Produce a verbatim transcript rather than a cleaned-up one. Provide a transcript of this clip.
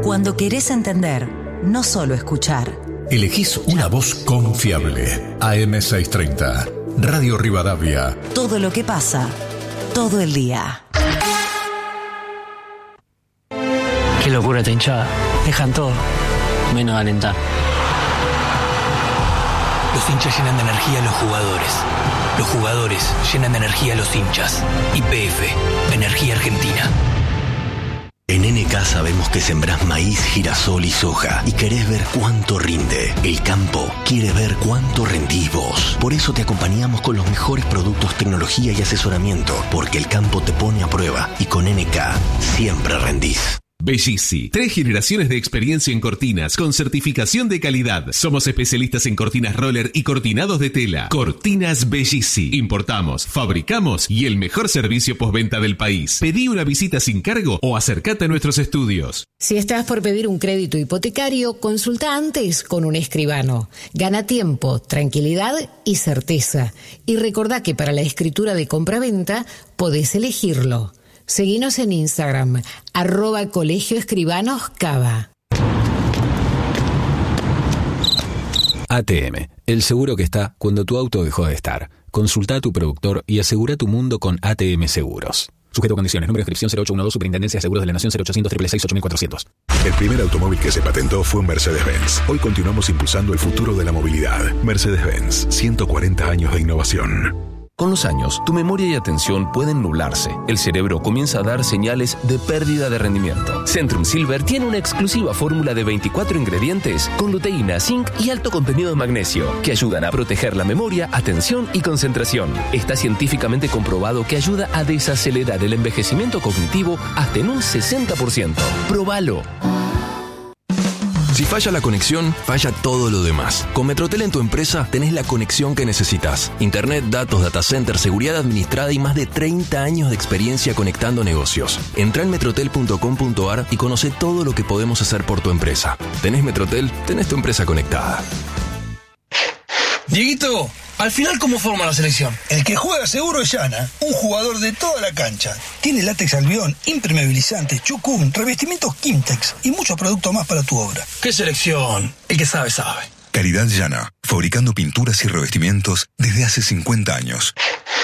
Cuando querés entender, no solo escuchar. Elegís una voz confiable. A M seiscientos treinta. Radio Rivadavia. Todo lo que pasa, todo el día. Qué locura esta hinchada. Dejan todo, menos alentar. Los hinchas llenan de energía a los jugadores. Los jugadores llenan de energía a los hinchas. Y P F, Energía Argentina. En N K sabemos que sembrás maíz, girasol y soja y querés ver cuánto rinde. El campo quiere ver cuánto rendís vos. Por eso te acompañamos con los mejores productos, tecnología y asesoramiento, porque el campo te pone a prueba y con N K siempre rendís. Bellisi, tres generaciones de experiencia en cortinas con certificación de calidad. Somos especialistas en cortinas roller y cortinados de tela. Cortinas Bellisi. Importamos, fabricamos y el mejor servicio postventa del país. Pedí una visita sin cargo o acércate a nuestros estudios. Si estás por pedir un crédito hipotecario, consulta antes con un escribano. Gana tiempo, tranquilidad y certeza. Y recordá que para la escritura de compraventa podés elegirlo. Seguinos en Instagram, arroba Colegio Escribanos Cava. A T M, el seguro que está cuando tu auto dejó de estar. Consulta a tu productor y asegura tu mundo con A T M Seguros. Sujeto a condiciones. Número de inscripción cero ocho uno dos, Superintendencia de Seguros de la Nación cero ochocientos, seis seis seis, ocho cuatrocientos. El primer automóvil que se patentó fue un Mercedes-Benz. Hoy continuamos impulsando el futuro de la movilidad. Mercedes-Benz, ciento cuarenta años de innovación. Con los años, tu memoria y atención pueden nublarse. El cerebro comienza a dar señales de pérdida de rendimiento. Centrum Silver tiene una exclusiva fórmula de veinticuatro ingredientes con luteína, zinc y alto contenido de magnesio que ayudan a proteger la memoria, atención y concentración. Está científicamente comprobado que ayuda a desacelerar el envejecimiento cognitivo hasta en un sesenta por ciento. ¡Próbalo! Si falla la conexión, falla todo lo demás. Con Metrotel en tu empresa tenés la conexión que necesitas. Internet, datos, data center, seguridad administrada y más de treinta años de experiencia conectando negocios. Entrá en metrotel punto com punto a r y conoce todo lo que podemos hacer por tu empresa. ¿Tenés Metrotel? Tenés tu empresa conectada. Dieguito, al final, ¿cómo forma la selección? El que juega seguro es Yana, un jugador de toda la cancha. Tiene látex albión, impermeabilizante, chucún, revestimientos Kimtex y muchos productos más para tu obra. ¿Qué selección? El que sabe, sabe. Calidad Yana, fabricando pinturas y revestimientos desde hace cincuenta años.